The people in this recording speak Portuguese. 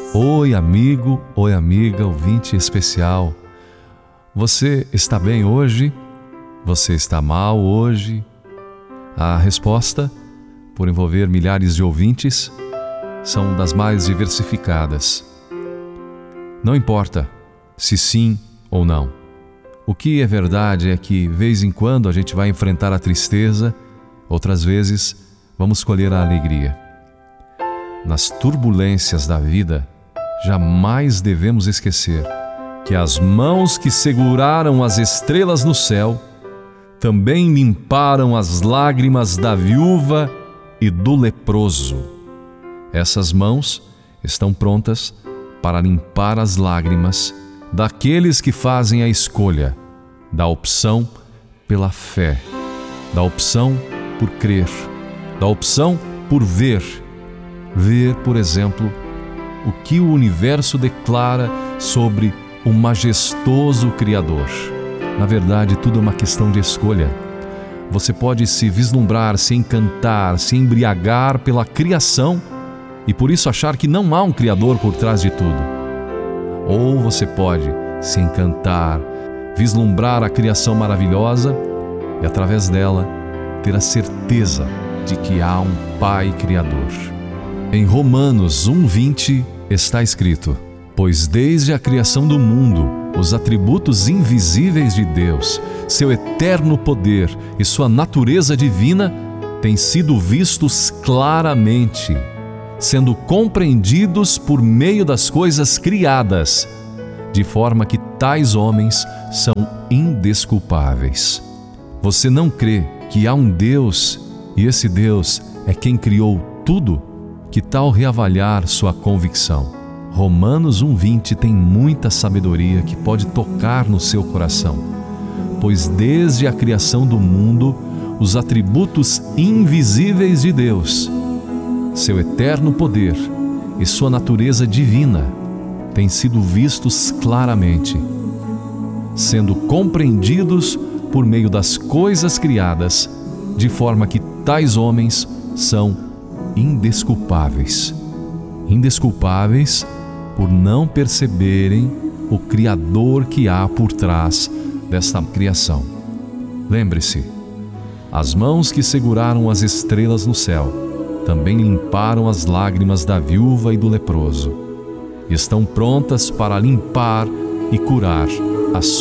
Oi, amigo, oi, amiga, ouvinte especial. Você está bem hoje? Você está mal hoje? A resposta, por envolver milhares de ouvintes, são das mais diversificadas. Não importa se sim ou não. O que é verdade é que, vez em quando, a gente vai enfrentar a tristeza, outras vezes, vamos colher a alegria. Nas turbulências da vida, jamais devemos esquecer que as mãos que seguraram as estrelas no céu também limparam as lágrimas da viúva e do leproso. Essas mãos estão prontas para limpar as lágrimas daqueles que fazem a escolha da opção pela fé, da opção por crer, da opção por ver. Ver, por exemplo, o que o universo declara sobre o majestoso Criador. Na verdade, tudo é uma questão de escolha. Você pode se vislumbrar, se encantar, se embriagar pela criação e por isso achar que não há um Criador por trás de tudo. Ou você pode se encantar, vislumbrar a criação maravilhosa e através dela ter a certeza de que há um Pai Criador. Em Romanos 1:20 está escrito: pois desde a criação do mundo, os atributos invisíveis de Deus, seu eterno poder e sua natureza divina têm sido vistos claramente, sendo compreendidos por meio das coisas criadas, de forma que tais homens são indesculpáveis. Você não crê que há um Deus e esse Deus é quem criou tudo? Que tal reavaliar sua convicção? Romanos 1:20 tem muita sabedoria que pode tocar no seu coração. Pois desde a criação do mundo, os atributos invisíveis de Deus, seu eterno poder e sua natureza divina têm sido vistos claramente, sendo compreendidos por meio das coisas criadas, de forma que tais homens são indesculpáveis. Indesculpáveis por não perceberem o Criador que há por trás desta criação. Lembre-se, as mãos que seguraram as estrelas no céu também limparam as lágrimas da viúva e do leproso. Estão prontas para limpar e curar as